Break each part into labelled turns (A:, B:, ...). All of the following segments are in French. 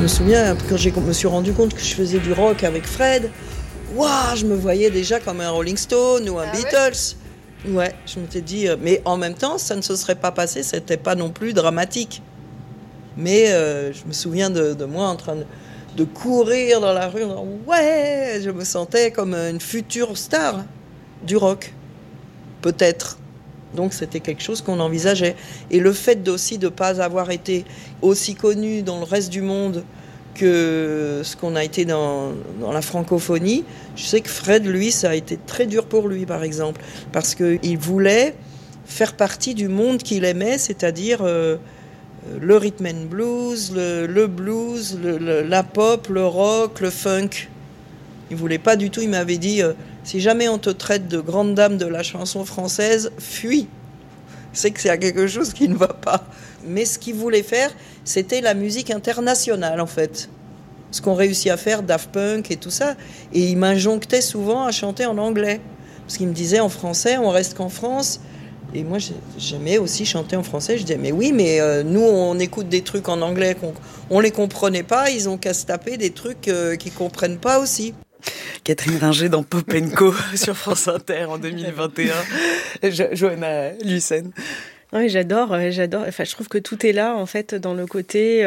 A: Je me souviens, quand je me suis rendu compte que je faisais du rock avec Fred, waouh, je me voyais déjà comme un Rolling Stone ou un Beatles. Ouais, je m'étais dit, mais en même temps, ça ne se serait pas passé, c'était pas non plus dramatique. Mais je me souviens de moi en train de courir dans la rue, en disant, ouais, je me sentais comme une future star du rock, peut-être. Donc c'était quelque chose qu'on envisageait. Et le fait aussi de ne pas avoir été aussi connu dans le reste du monde que ce qu'on a été dans la francophonie, je sais que Fred, lui, ça a été très dur pour lui, par exemple, parce qu'il voulait faire partie du monde qu'il aimait, c'est-à-dire le rhythm and blues, le blues, la pop, le rock, le funk. Il voulait pas du tout, il m'avait dit si jamais on te traite de grande dame de la chanson française, fuis. C'est que c'est quelque chose qui ne va pas. Mais ce qu'il voulait faire, c'était la musique internationale, en fait. Ce qu'on réussit à faire, Daft Punk et tout ça. Et il m'injonctait souvent à chanter en anglais. Parce qu'il me disait, en français, on reste qu'en France. Et moi, j'aimais aussi chanter en français. Je disais, mais oui, mais nous, on écoute des trucs en anglais on les comprenait pas. Ils ont qu'à se taper des trucs qu'ils comprennent pas aussi.
B: Catherine Ringer dans Pop & Co sur France Inter en 2021. Johanna Lucen.
C: Oui, j'adore. Enfin, je trouve que tout est là, en fait, dans le côté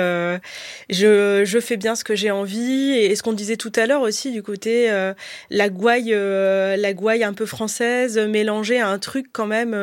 C: je fais bien ce que j'ai envie, et ce qu'on disait tout à l'heure aussi du côté la gouaille un peu française mélangée à un truc quand même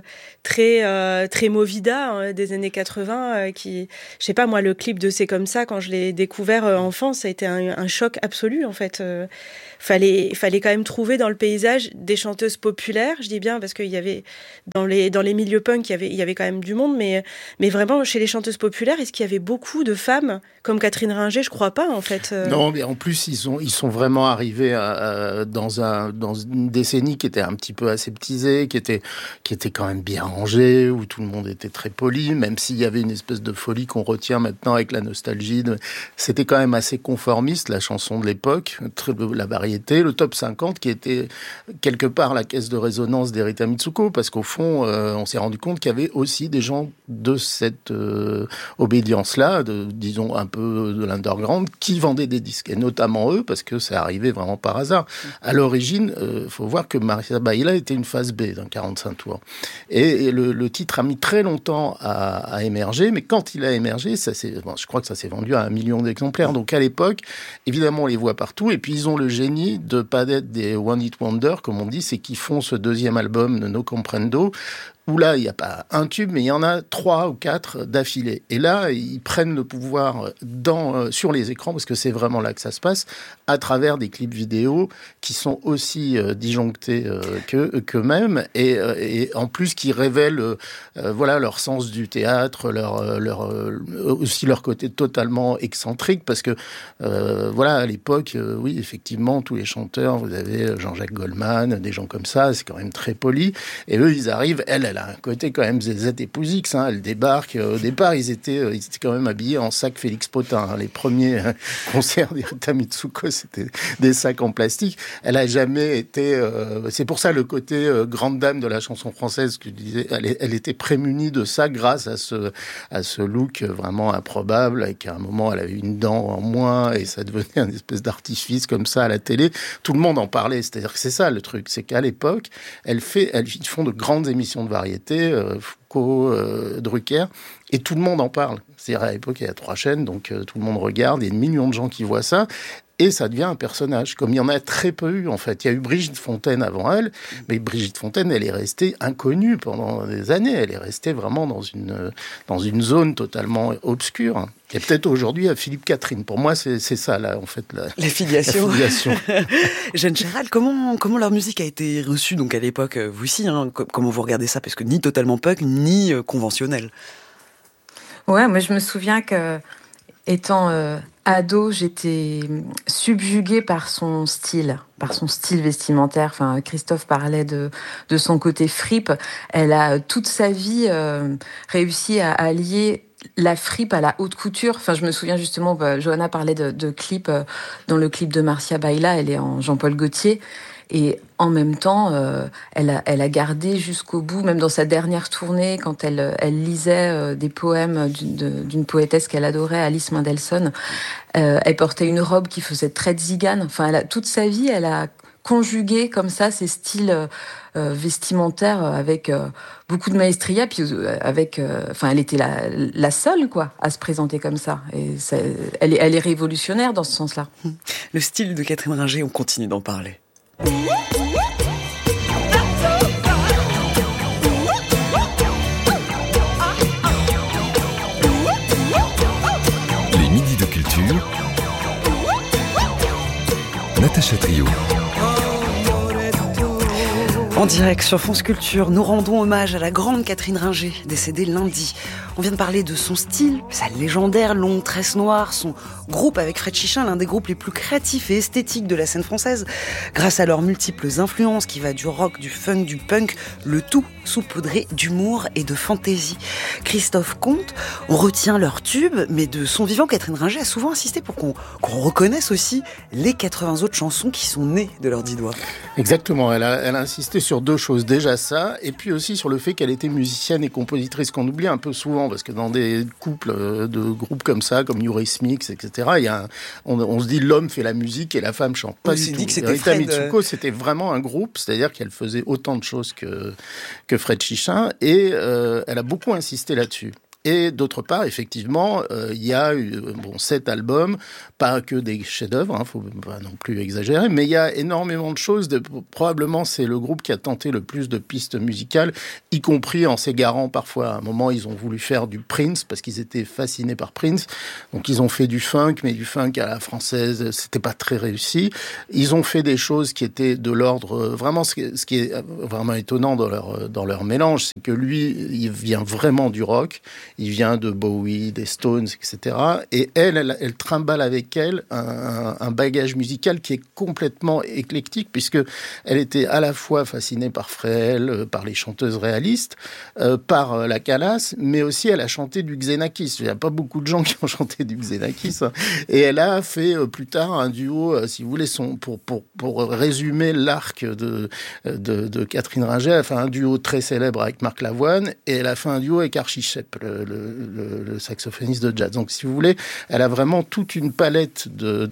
C: très movida des années 80 qui, je sais pas moi, le clip de C'est comme ça, quand je l'ai découvert enfant, ça a été un choc absolu, en fait. Fallait quand même trouver dans le paysage des chanteuses populaires, je dis bien parce qu'il y avait dans les milieux punk, il y avait quand même du monde, mais vraiment chez les chanteuses populaires, est-ce qu'il y avait beaucoup de femmes comme Catherine Ringer? Je crois pas, en fait.
D: Non, mais en plus ils sont vraiment arrivés dans une décennie qui était un petit peu aseptisée, qui était quand même bien rangée, où tout le monde était très poli, même s'il y avait une espèce de folie qu'on retient maintenant avec la nostalgie. C'était quand même assez conformiste, la chanson de l'époque, la variété, le top 50 qui était quelque part la caisse de résonance d'Erita Mitsuko, parce qu'au fond, on s'est rendu compte qu'il y avait aussi des gens de cette obédience-là, disons un peu de l'underground, qui vendaient des disques, et notamment eux, parce que ça arrivait vraiment par hasard. À l'origine, faut voir que Marcia Baila était une phase B d'un 45 tours. Et le titre a mis très longtemps à émerger, mais quand il a émergé, je crois que ça s'est vendu à 1 million d'exemplaires. Donc à l'époque, évidemment, on les voit partout, et puis ils ont le génie de pas être des One Hit Wonder, comme on dit, c'est qu'ils font ce deuxième album de No Comprendo, où là, il n'y a pas un tube, mais il y en a 3 ou 4 d'affilée. Et là, ils prennent le pouvoir sur les écrans, parce que c'est vraiment là que ça se passe, à travers des clips vidéo qui sont aussi disjonctés qu'eux-mêmes, et en plus qui révèlent leur sens du théâtre, aussi leur côté totalement excentrique, parce que à l'époque, oui, effectivement, tous les chanteurs, vous avez Jean-Jacques Goldman, des gens comme ça, c'est quand même très poli, et eux, ils arrivent, elle a un côté quand même ZZ et Pouzix, elle débarque. Au départ, ils étaient quand même habillés en sac Félix Potin. Les premiers concerts d'Erita Mitsuko, c'était des sacs en plastique. Elle a jamais été... c'est pour ça le côté grande dame de la chanson française, que je disais, elle était prémunie de ça grâce à ce look vraiment improbable, et qu'à un moment, elle avait une dent en moins, et ça devenait une espèce d'artifice comme ça à la télé. Tout le monde en parlait. C'est-à-dire que c'est ça le truc, c'est qu'à l'époque, ils font de grandes émissions de variété, Foucault, Drucker, et tout le monde en parle. C'est-à-dire à l'époque, il y a 3 chaînes, donc tout le monde regarde, il y a 1 million de gens qui voient ça, et ça devient un personnage, comme il y en a très peu eu, en fait. Il y a eu Brigitte Fontaine avant elle, mais Brigitte Fontaine, elle est restée inconnue pendant des années. Elle est restée vraiment dans une zone totalement obscure. Et peut-être aujourd'hui à Philippe Catherine. Pour moi, c'est ça, là, en fait,
B: la filiation.
D: La filiation.
B: Jeanne Chéral, comment leur musique a été reçue, donc à l'époque, vous aussi, comment vous regardez ça? Parce que ni totalement punk, ni conventionnel.
E: Ouais, moi je me souviens que, étant ado, j'étais subjuguée par son style vestimentaire. Enfin, Christophe parlait de son côté fripe. Elle a toute sa vie réussi à allier la fripe à la haute couture. Enfin, je me souviens justement, Johanna parlait de clips. Dans le clip de Marcia Baila, elle est en Jean-Paul Gaultier. Et en même temps, elle a gardé jusqu'au bout, même dans sa dernière tournée, quand elle lisait des poèmes d'une poétesse qu'elle adorait, Alice Mendelssohn, elle portait une robe qui faisait très tzigane. Enfin, toute sa vie, elle a conjugué comme ça ces styles vestimentaires avec beaucoup de maestria, puis elle était la seule quoi à se présenter comme ça. Et elle est révolutionnaire dans ce sens-là.
B: Le style de Catherine Ringer, on continue d'en parler.
F: Les midis de culture. Natacha Trio.
B: En direct sur France Culture, nous rendons hommage à la grande Catherine Ringer, décédée lundi. On vient de parler de son style, sa légendaire longue tresse noire, son groupe avec Fred Chichin, l'un des groupes les plus créatifs et esthétiques de la scène française, grâce à leurs multiples influences qui va du rock, du funk, du punk, le tout saupoudré d'humour et de fantaisie. Christophe Comte, on retient leurs tubes, mais de son vivant, Catherine Ringer a souvent insisté pour qu'on reconnaisse aussi les 80 autres chansons qui sont nées de leurs 10 doigts.
D: Exactement, elle a insisté sur deux choses, déjà ça, et puis aussi sur le fait qu'elle était musicienne et compositrice, qu'on oublie un peu souvent, parce que dans des couples de groupes comme ça, comme Eurythmics, etc., on se dit l'homme fait la musique et la femme chante. Pas du tout. Rita Mitsuko, c'était vraiment un groupe, c'est-à-dire qu'elle faisait autant de choses que Fred Chichin, et elle a beaucoup insisté là-dessus. Et d'autre part, effectivement, il y a eu 7 albums, pas que des chefs-d'œuvre, faut pas non plus exagérer, mais il y a énormément de choses. Probablement, c'est le groupe qui a tenté le plus de pistes musicales, y compris en s'égarant parfois. À un moment, ils ont voulu faire du Prince parce qu'ils étaient fascinés par Prince. Donc, ils ont fait du funk, mais du funk à la française, c'était pas très réussi. Ils ont fait des choses qui étaient de l'ordre vraiment. Ce qui est vraiment étonnant dans leur mélange, c'est que lui, il vient vraiment du rock. Il vient de Bowie, des Stones, etc. Et elle trimballe avec elle un bagage musical qui est complètement éclectique, puisque elle était à la fois fascinée par Fréhel, par les chanteuses réalistes, par la Calas, mais aussi elle a chanté du Xenakis. Il n'y a pas beaucoup de gens qui ont chanté du Xenakis. Et elle a fait plus tard un duo, si vous voulez, pour résumer l'arc de Catherine Ringer, elle a fait un duo très célèbre avec Marc Lavoine, et elle a fait un duo avec Archie Shepp, le saxophoniste de jazz. Donc, si vous voulez, elle a vraiment toute une palette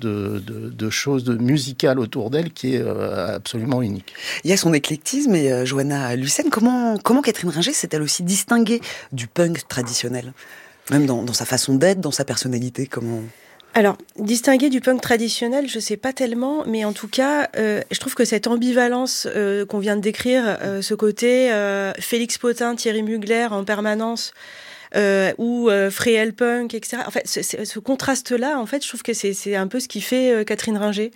D: de choses musicales autour d'elle qui est absolument unique.
B: Il y a son éclectisme, et Johanna Lucen, comment Catherine Ringer s'est-elle aussi distinguée du punk traditionnel ? Même dans sa façon d'être, dans sa personnalité, comment...
C: Alors, distinguer du punk traditionnel, je sais pas tellement, mais en tout cas, je trouve que cette ambivalence qu'on vient de décrire, ce côté Félix Potin, Thierry Mugler en permanence, ou Fréhel punk, etc. En fait, ce contraste-là, en fait, je trouve que c'est un peu ce qui fait Catherine Ringer.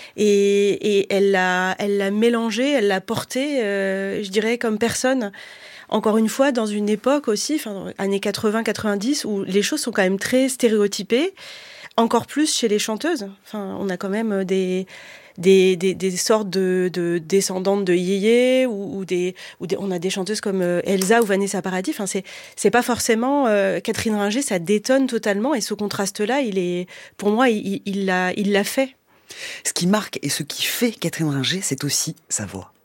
C: Et elle l'a mélangé, elle l'a porté, je dirais, comme personne. Encore une fois, dans une époque aussi, années 80-90, où les choses sont quand même très stéréotypées. Encore plus chez les chanteuses. On a quand même des sortes de descendantes de yéyé ou on a des chanteuses comme Elsa ou Vanessa Paradis. C'est pas forcément Catherine Ringer, ça détonne totalement, et ce contraste-là, pour moi, il l'a fait.
B: Ce qui marque et ce qui fait Catherine Ringer, c'est aussi sa voix.